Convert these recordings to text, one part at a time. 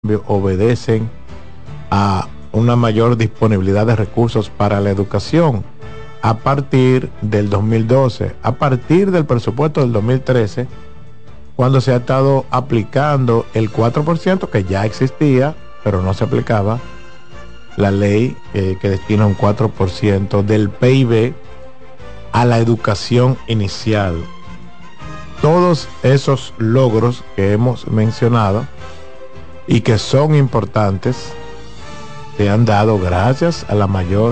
obedecen a una mayor disponibilidad de recursos para la educación a partir del 2012, a partir del presupuesto del 2013, cuando se ha estado aplicando el 4% que ya existía, pero no se aplicaba, la ley que destina un 4% del PIB a la educación inicial. Todos esos logros que hemos mencionado y que son importantes se han dado gracias a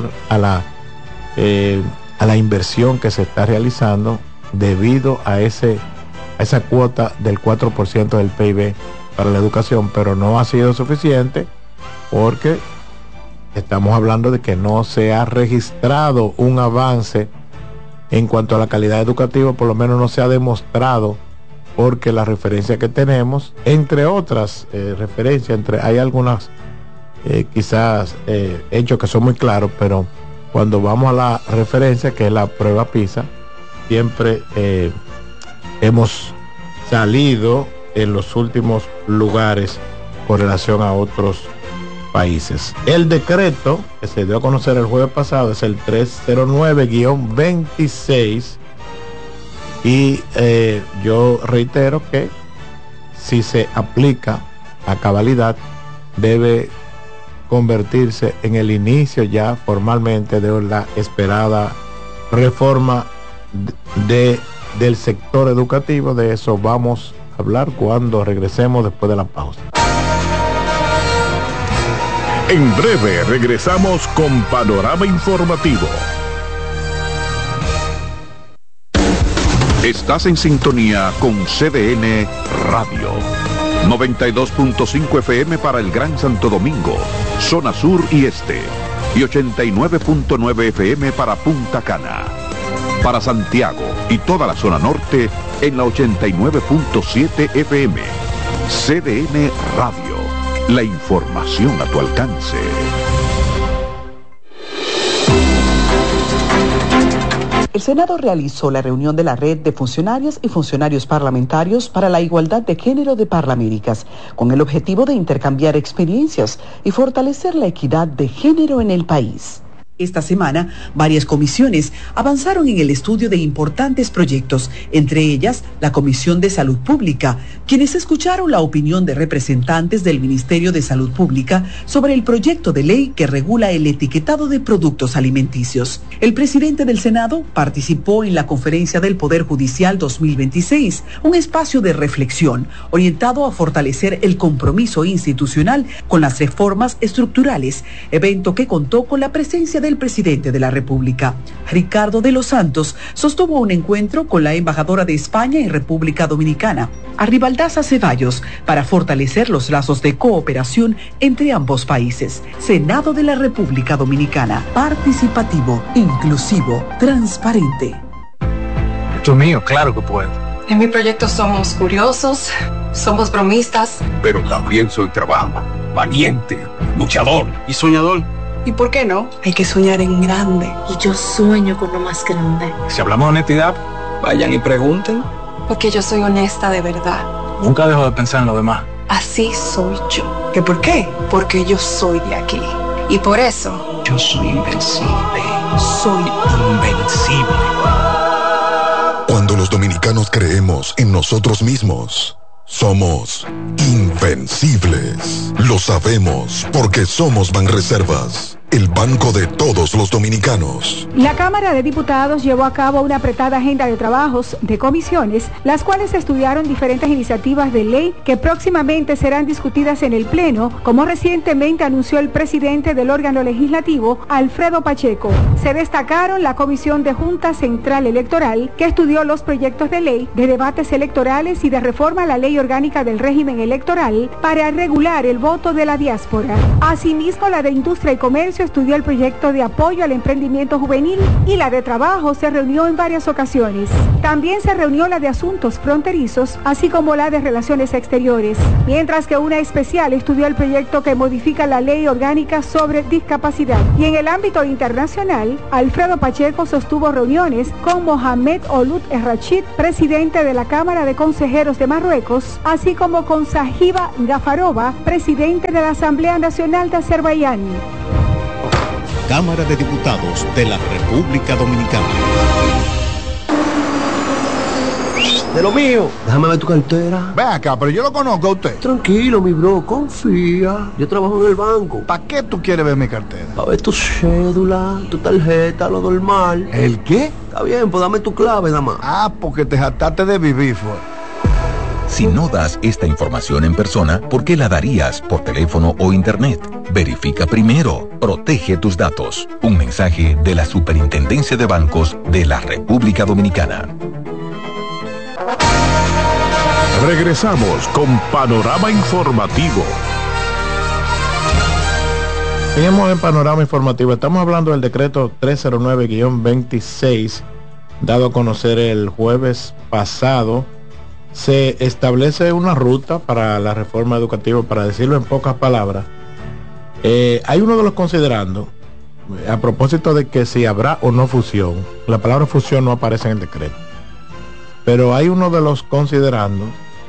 la inversión que se está realizando debido a esa cuota del 4% del PIB para la educación, pero no ha sido suficiente porque estamos hablando de que no se ha registrado un avance en cuanto a la calidad educativa, por lo menos no se ha demostrado, porque la referencia que tenemos, entre otras referencias, hay algunas quizás hechos que son muy claros, pero cuando vamos a la referencia, que es la prueba PISA, siempre hemos salido en los últimos lugares con relación a otros países. El decreto que se dio a conocer el jueves pasado es el 309-26 y yo reitero que si se aplica a cabalidad debe convertirse en el inicio ya formalmente de la esperada reforma del sector educativo. De eso vamos a hablar cuando regresemos después de la pausa. En breve regresamos con Panorama Informativo. Estás en sintonía con CDN Radio. 92.5 FM para el Gran Santo Domingo, zona sur y este. Y 89.9 FM para Punta Cana. Para Santiago y toda la zona norte en la 89.7 FM. CDN Radio. La información a tu alcance. El Senado realizó la reunión de la Red de Funcionarias y Funcionarios Parlamentarios para la Igualdad de Género de Parlaméricas, con el objetivo de intercambiar experiencias y fortalecer la equidad de género en el país. Esta semana, varias comisiones avanzaron en el estudio de importantes proyectos, entre ellas la Comisión de Salud Pública, quienes escucharon la opinión de representantes del Ministerio de Salud Pública sobre el proyecto de ley que regula el etiquetado de productos alimenticios. El presidente del Senado participó en la Conferencia del Poder Judicial 2026, un espacio de reflexión orientado a fortalecer el compromiso institucional con las reformas estructurales, evento que contó con la presencia del presidente de la República. Ricardo de los Santos sostuvo un encuentro con la embajadora de España en República Dominicana, Arribaldaza Ceballos, para fortalecer los lazos de cooperación entre ambos países. Senado de la República Dominicana, participativo, inclusivo, transparente. Esto es mío, claro que puedo. En mi proyecto somos curiosos, somos bromistas, pero también soy trabajo, valiente, luchador y soñador. ¿Y por qué no? Hay que soñar en grande. Y yo sueño con lo más grande. Si hablamos de honestidad, vayan y pregunten. Porque yo soy honesta de verdad. Nunca dejo de pensar en lo demás. Así soy yo. ¿Qué por qué? Porque yo soy de aquí. Y por eso... yo soy invencible. Soy invencible. Cuando los dominicanos creemos en nosotros mismos, somos invencibles. Lo sabemos porque somos Banreservas, el banco de todos los dominicanos. La Cámara de Diputados llevó a cabo una apretada agenda de trabajos de comisiones, las cuales estudiaron diferentes iniciativas de ley que próximamente serán discutidas en el Pleno, como recientemente anunció el presidente del órgano legislativo, Alfredo Pacheco. Se destacaron la Comisión de Junta Central Electoral, que estudió los proyectos de ley de debates electorales y de reforma a la Ley Orgánica del Régimen Electoral para regular el voto de la diáspora. Asimismo, la de Industria y Comercio estudió el proyecto de apoyo al emprendimiento juvenil y la de Trabajo se reunió en varias ocasiones. También se reunió la de Asuntos Fronterizos, así como la de Relaciones Exteriores, mientras que una especial estudió el proyecto que modifica la Ley Orgánica sobre Discapacidad. Y en el ámbito internacional, Nacional, Alfredo Pacheco sostuvo reuniones con Mohamed Ould El-Rachid, presidente de la Cámara de Consejeros de Marruecos, así como con Sahiba Gafarova, presidente de la Asamblea Nacional de Azerbaiyán. Cámara de Diputados de la República Dominicana. De lo mío, déjame ver tu cartera. Ve acá, pero yo lo conozco a usted. Tranquilo, mi bro, confía. Yo trabajo en el banco. ¿Para qué tú quieres ver mi cartera? Para ver tu cédula, tu tarjeta, lo normal. ¿El qué? Está bien, pues dame tu clave, nada más. Ah, porque te jactaste de vivir, fue. Si no das esta información en persona, ¿por qué la darías por teléfono o internet? Verifica primero. Protege tus datos. Un mensaje de la Superintendencia de Bancos de la República Dominicana. Regresamos con Panorama Informativo. Seguimos en Panorama Informativo. Estamos hablando del decreto 309-26, dado a conocer el jueves pasado. Se establece una ruta para la reforma educativa, para decirlo en pocas palabras. Hay uno de los considerandos, a propósito de que si habrá o no fusión. La palabra fusión no aparece en el decreto, pero hay uno de los considerandos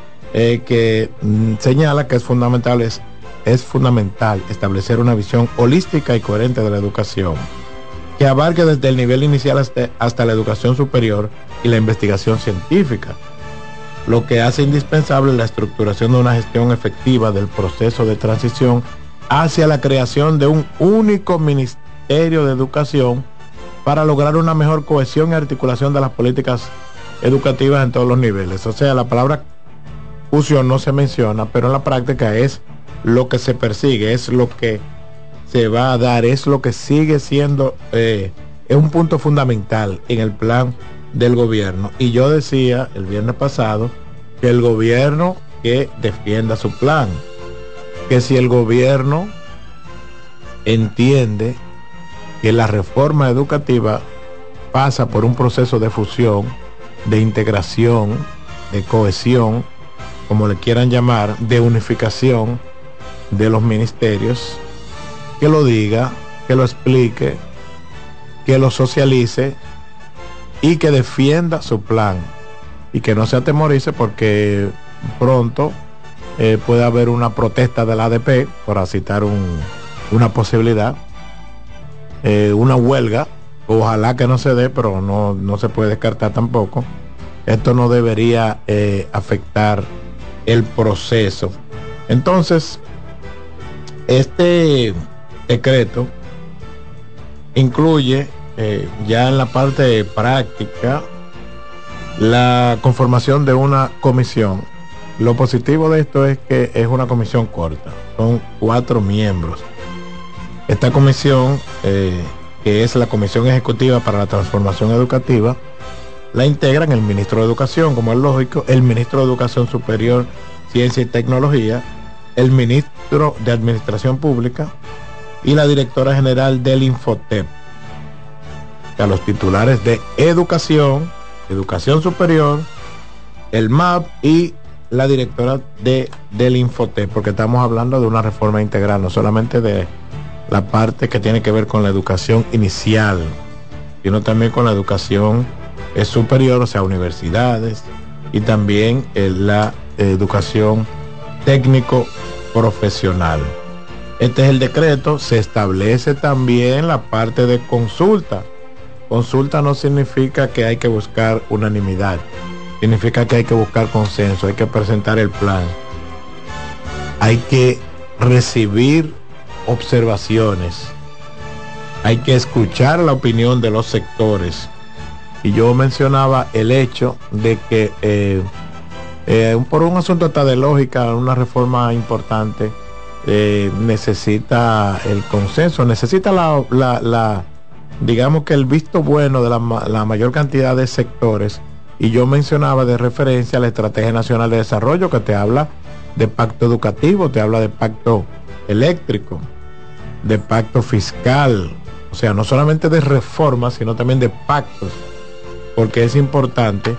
que señala que es fundamental establecer una visión holística y coherente de la educación, que abarque desde el nivel inicial hasta la educación superior y la investigación científica, lo que hace indispensable la estructuración de una gestión efectiva del proceso de transición hacia la creación de un único Ministerio de Educación para lograr una mejor cohesión y articulación de las políticas educativas en todos los niveles. O sea, la palabra fusión no se menciona, pero en la práctica es lo que se persigue, es lo que se va a dar, es lo que sigue siendo es un punto fundamental en el plan del gobierno. Y yo decía el viernes pasado que el gobierno que defienda su plan, que si el gobierno entiende que la reforma educativa pasa por un proceso de fusión, de integración, de cohesión, como le quieran llamar, de unificación de los ministerios, que lo diga, que lo explique, que lo socialice y que defienda su plan y que no se atemorice porque pronto puede haber una protesta del ADP, para citar una posibilidad, una huelga. Ojalá que no se dé, pero no se puede descartar tampoco. Esto no debería afectar el proceso. Entonces, este decreto incluye ya en la parte práctica la conformación de una comisión. Lo positivo de esto es que es una comisión corta, son 4 miembros. Esta comisión, que es la Comisión Ejecutiva para la Transformación Educativa, la integran el ministro de Educación, como es lógico, el ministro de Educación Superior, Ciencia y Tecnología, el ministro de Administración Pública y la directora general del Infotep. O sea, los titulares de Educación, Educación Superior, el MAP y la directora del Infotep, porque estamos hablando de una reforma integral, no solamente de la parte que tiene que ver con la educación inicial, sino también con la educación superior, o sea, universidades, y también la educación técnico profesional. Este es el decreto. Se establece también la parte de consulta. Consulta no significa que hay que buscar unanimidad, significa que hay que buscar consenso, hay que presentar el plan, hay que recibir observaciones, hay que escuchar la opinión de los sectores. Y yo mencionaba el hecho de que por un asunto hasta de lógica, una reforma importante necesita el consenso, necesita digamos que el visto bueno de la mayor cantidad de sectores. Y yo mencionaba de referencia a la Estrategia Nacional de Desarrollo, que te habla de pacto educativo, te habla de pacto eléctrico, de pacto fiscal, o sea, no solamente de reformas, sino también de pactos, porque es importante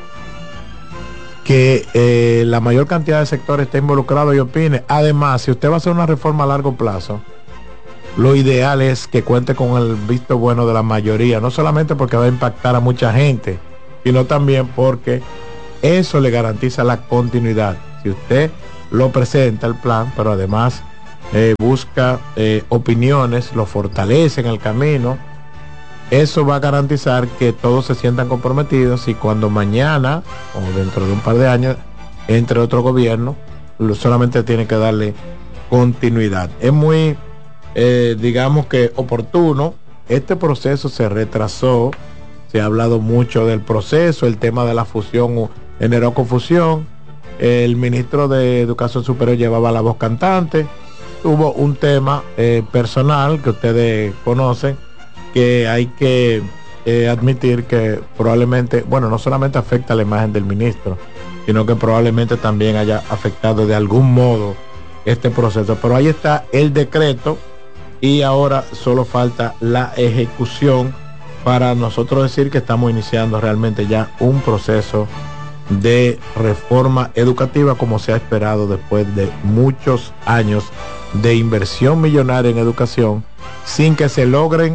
que la mayor cantidad de sectores esté involucrado y opine. Además, si usted va a hacer una reforma a largo plazo, lo ideal es que cuente con el visto bueno de la mayoría, no solamente porque va a impactar a mucha gente, sino también porque eso le garantiza la continuidad. Si usted lo presenta el plan, pero además busca opiniones, lo fortalece en el camino, eso va a garantizar que todos se sientan comprometidos, y cuando mañana o dentro de un par de años entre otro gobierno, solamente tiene que darle continuidad. Es muy digamos que oportuno. Este proceso se retrasó, se ha hablado mucho del proceso, el tema de la fusión generó confusión, el ministro de Educación Superior llevaba la voz cantante, hubo un tema personal que ustedes conocen, que hay que admitir que probablemente, bueno, no solamente afecta a la imagen del ministro, sino que probablemente también haya afectado de algún modo este proceso, pero ahí está el decreto y ahora solo falta la ejecución para nosotros decir que estamos iniciando realmente ya un proceso de reforma educativa como se ha esperado después de muchos años de inversión millonaria en educación sin que se logre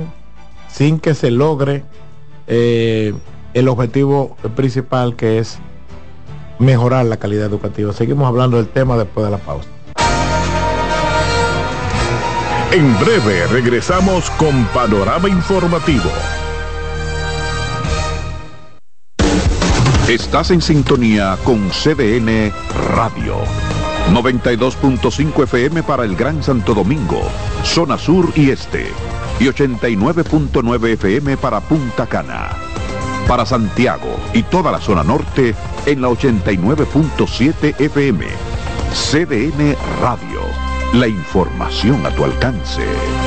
el objetivo principal, que es mejorar la calidad educativa. Seguimos hablando del tema después de la pausa. En breve regresamos con Panorama Informativo. Estás en sintonía con CDN Radio. 92.5 FM para el Gran Santo Domingo, zona sur y este. Y 89.9 FM para Punta Cana. Para Santiago y toda la zona norte en la 89.7 FM. CDN Radio. La información a tu alcance.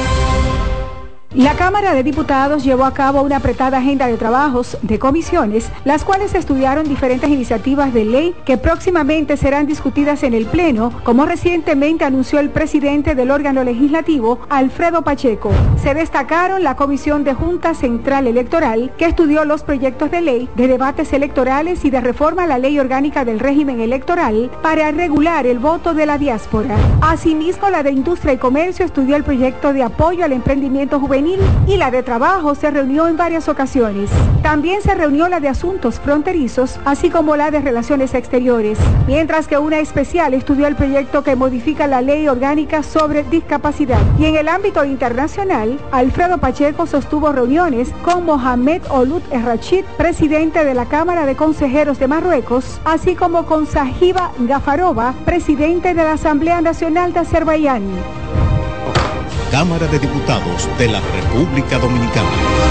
La Cámara de Diputados llevó a cabo una apretada agenda de trabajos de comisiones, las cuales estudiaron diferentes iniciativas de ley que próximamente serán discutidas en el Pleno, como recientemente anunció el presidente del órgano legislativo, Alfredo Pacheco. Se destacaron la Comisión de Junta Central Electoral, que estudió los proyectos de ley de debates electorales y de reforma a la Ley Orgánica del Régimen Electoral para regular el voto de la diáspora. Asimismo, la de Industria y Comercio estudió el proyecto de apoyo al emprendimiento juvenil, y la de Trabajo se reunió en varias ocasiones. También se reunió la de Asuntos Fronterizos, así como la de Relaciones Exteriores, mientras que una especial estudió el proyecto que modifica la Ley Orgánica sobre Discapacidad. Y en el ámbito internacional, Alfredo Pacheco sostuvo reuniones con Mohamed Ould El-Rachid, presidente de la Cámara de Consejeros de Marruecos, así como con Sahiba Gafarova, presidente de la Asamblea Nacional de Azerbaiyán. Cámara de Diputados de la República Dominicana.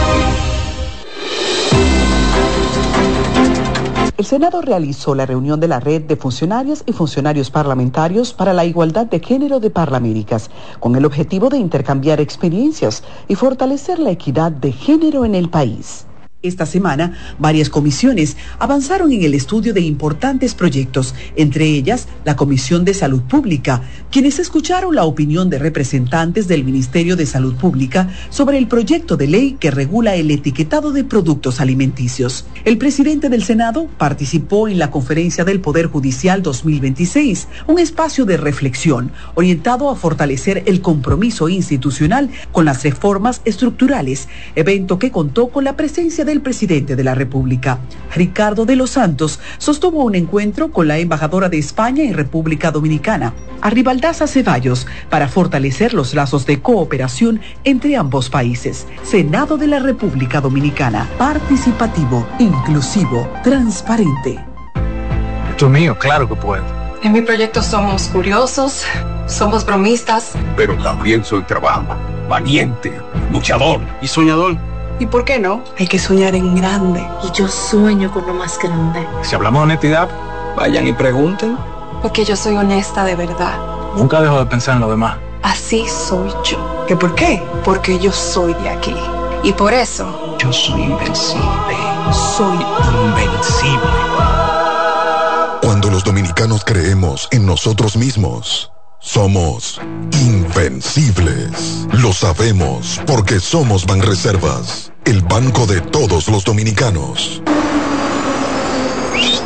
El Senado realizó la reunión de la Red de Funcionarias y Funcionarios Parlamentarios para la Igualdad de Género de Parlaméricas, con el objetivo de intercambiar experiencias y fortalecer la equidad de género en el país. Esta semana, varias comisiones avanzaron en el estudio de importantes proyectos, entre ellas la Comisión de Salud Pública, quienes escucharon la opinión de representantes del Ministerio de Salud Pública sobre el proyecto de ley que regula el etiquetado de productos alimenticios. El presidente del Senado participó en la Conferencia del Poder Judicial 2026, un espacio de reflexión orientado a fortalecer el compromiso institucional con las reformas estructurales, evento que contó con la presencia del presidente de la República. Ricardo de los Santos sostuvo un encuentro con la embajadora de España en República Dominicana, Arribaldaza Ceballos, para fortalecer los lazos de cooperación entre ambos países. Senado de la República Dominicana, participativo, inclusivo, transparente. Esto es mío, claro que puedo. En mi proyecto somos curiosos, somos bromistas, pero también soy trabajo, valiente, luchador y soñador. ¿Y por qué no? Hay que soñar en grande. Y yo sueño con lo más grande. Si hablamos de honestidad, vayan y pregunten. Porque yo soy honesta de verdad. Nunca dejo de pensar en lo demás. Así soy yo. ¿Que por qué? Porque yo soy de aquí. Y por eso... yo soy invencible. Soy invencible. Cuando los dominicanos creemos en nosotros mismos, somos invencibles. Lo sabemos porque somos Banreservas, el banco de todos los dominicanos.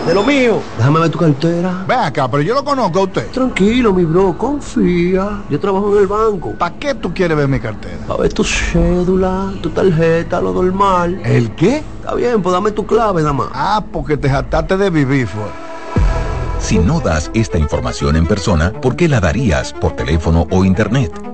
de lo mío. Déjame ver tu cartera. Ven acá, pero yo lo conozco a usted. Tranquilo, mi bro, confía. Yo trabajo en el banco. ¿Para qué tú quieres ver mi cartera? A ver tu cédula, tu tarjeta, lo normal. ¿El qué? Está bien, pues dame tu clave, nada más. Ah, porque te jactaste de vivir, fue. Si no das esta información en persona, ¿por qué la darías por teléfono o internet?